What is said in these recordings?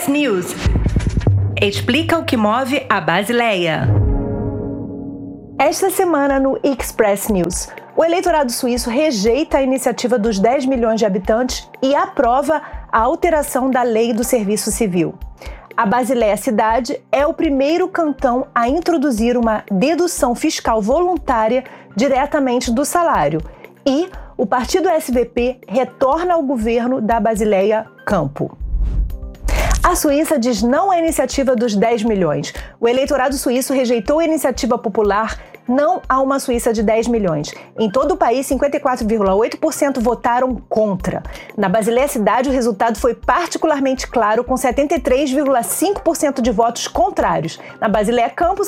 Express News. Explica o que move a Basileia. Esta semana no Express News, o eleitorado suíço rejeita a iniciativa dos 10 milhões de habitantes e aprova a alteração da lei do serviço civil. A Basileia Cidade é o primeiro cantão a introduzir uma dedução fiscal voluntária diretamente do salário e o partido SVP retorna ao governo da Basileia Campo. A Suíça diz não à iniciativa dos 10 milhões. O eleitorado suíço rejeitou a iniciativa popular não a uma Suíça de 10 milhões. Em todo o país, 54,8% votaram contra. Na Basileia Cidade, o resultado foi particularmente claro, com 73,5% de votos contrários. Na Basileia Campo,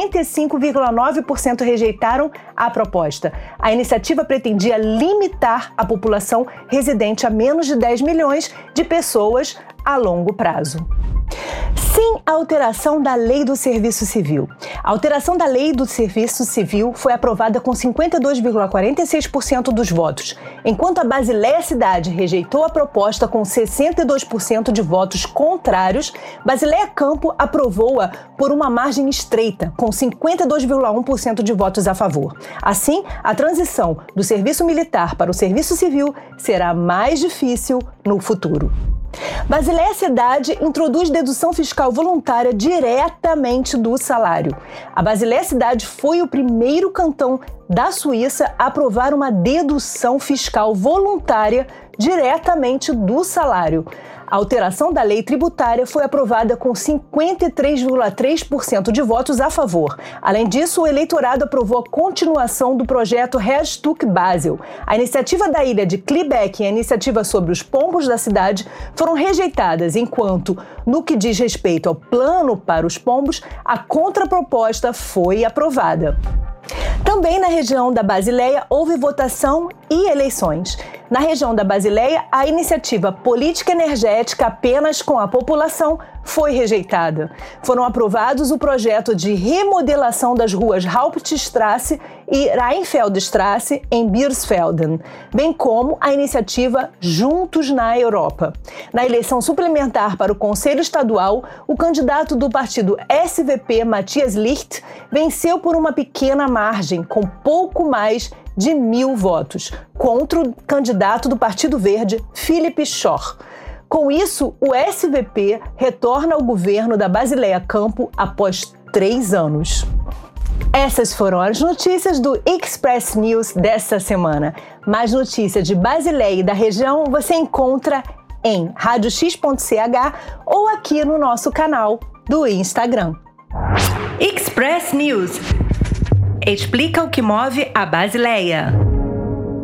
55,9% rejeitaram a proposta. A iniciativa pretendia limitar a população residente a menos de 10 milhões de pessoas a longo prazo. Sim à alteração da Lei do Serviço Civil. A alteração da Lei do Serviço Civil foi aprovada com 52,46% dos votos, enquanto a Basileia Cidade rejeitou a proposta com 62% de votos contrários. Basileia Campo aprovou-a por uma margem estreita, com 52,1% de votos a favor. Assim, a transição do serviço militar para o serviço civil será mais difícil no futuro. Basileia Cidade introduz dedução fiscal voluntária diretamente do salário. A Basileia Cidade foi o primeiro cantão da Suíça a aprovar uma dedução fiscal voluntária diretamente do salário. A alteração da lei tributária foi aprovada com 53,3% de votos a favor. Além disso, o eleitorado aprovou a continuação do projeto Herstuk Basel. A iniciativa da ilha de Klebeck e a iniciativa sobre os pombos da cidade foram rejeitadas, enquanto, no que diz respeito ao plano para os pombos, a contraproposta foi aprovada. Também na região da Basileia houve votação e eleições. Na região da Basileia, a iniciativa Política Energética apenas com a população foi rejeitada. Foram aprovados o projeto de remodelação das ruas Hauptstrasse e Rheinfeldstrasse em Birsfelden, bem como a iniciativa Juntos na Europa. Na eleição suplementar para o Conselho Estadual, o candidato do partido SVP, Matthias Licht, venceu por uma pequena margem, com pouco mais de 1.000 votos, contra o candidato do Partido Verde, Philipp Schor. Com isso, o SVP retorna ao governo da Basileia Campo após 3 anos. Essas foram as notícias do Express News desta semana. Mais notícias de Basileia e da região você encontra em radiox.ch ou aqui no nosso canal do Instagram. Express News. Explica o que move a Basileia.